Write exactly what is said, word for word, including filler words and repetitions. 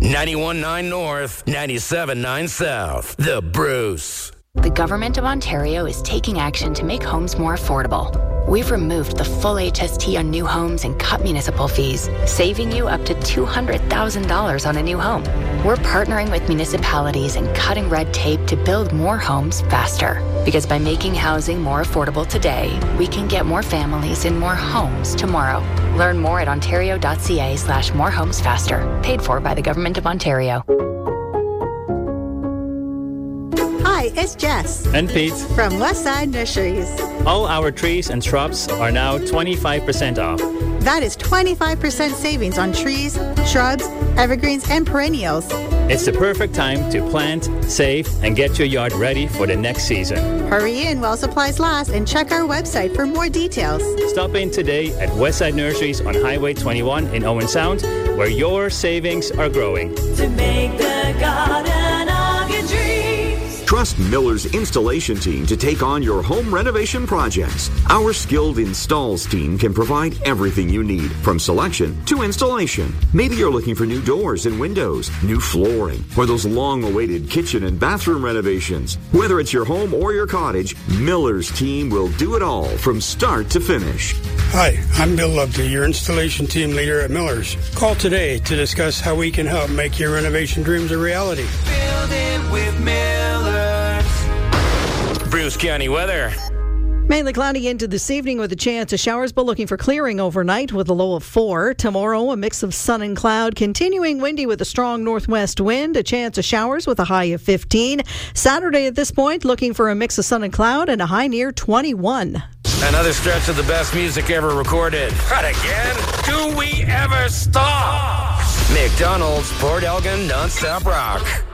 ninety-one point nine North, ninety-seven point nine South. The Bruce. The Government of Ontario is taking action to make homes more affordable. We've removed the full H S T on new homes and cut municipal fees, saving you up to two hundred thousand dollars on a new home. We're partnering with municipalities and cutting red tape to build more homes faster. Because by making housing more affordable today, we can get more families in more homes tomorrow. Learn more at ontario.ca slash more homes faster. Paid for by the Government of Ontario. Hi, it's Jess. And Pete. From Westside Nurseries. All our trees and shrubs are now twenty-five percent off. That is twenty-five percent savings on trees, shrubs, evergreens, and perennials. It's the perfect time to plant, save, and get your yard ready for the next season. Hurry in while supplies last and check our website for more details. Stop in today at Westside Nurseries on Highway twenty-one in Owen Sound, where your savings are growing. To make the garden of your dreams. Trust Miller's installation team to take on your home renovation projects. Our skilled installs team can provide everything you need, from selection to installation. Maybe you're looking for new doors and windows, new flooring, or those long-awaited kitchen and bathroom renovations. Whether it's your home or your cottage, Miller's team will do it all from start to finish. Hi, I'm Bill Loveday, your installation team leader at Miller's. Call today to discuss how we can help make your renovation dreams a reality. Build it with Miller's. Bruce County weather. Mainly cloudy into this evening with a chance of showers, but looking for clearing overnight with a low of four. Tomorrow, a mix of sun and cloud, continuing windy with a strong northwest wind, a chance of showers with a high of fifteen. Saturday at this point, looking for a mix of sun and cloud and a high near twenty-one. Another stretch of the best music ever recorded. Not again? Do we ever stop? McDonald's, Port Elgin, non-stop rock.